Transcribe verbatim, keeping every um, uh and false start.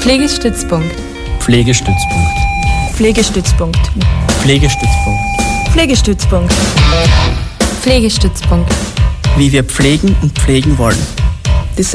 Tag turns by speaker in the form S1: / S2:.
S1: Pflegestützpunkt.
S2: Pflegestützpunkt.
S3: Pflegestützpunkt.
S2: Pflegestützpunkt.
S3: Pflegestützpunkt.
S1: Pflegestützpunkt.
S2: Wie wir pflegen und pflegen wollen.